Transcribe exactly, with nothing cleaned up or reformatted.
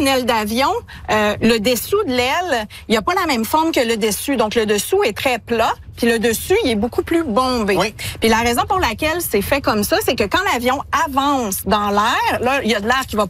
aile d'avion, euh, le dessous de l'aile, il n'y a pas la même forme que le dessus. Donc, le dessous est très plat, puis le dessus, il est beaucoup plus bombé. Oui. Puis la raison pour laquelle c'est fait comme ça, c'est que quand l'avion avance dans l'air, là, il y a de l'air qui va